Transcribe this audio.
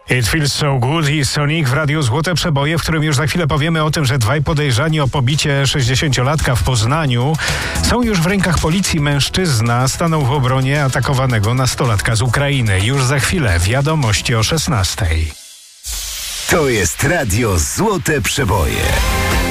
It Feels So Good i Sonic w Radiu Złote Przeboje, w którym już za chwilę powiemy o tym, że dwaj podejrzani o pobicie 60-latka w Poznaniu są już w rękach policji. Mężczyzna stanął w obronie atakowanego nastolatka z Ukrainy. Już za chwilę wiadomości o 16:00. To jest Radio Złote Przeboje.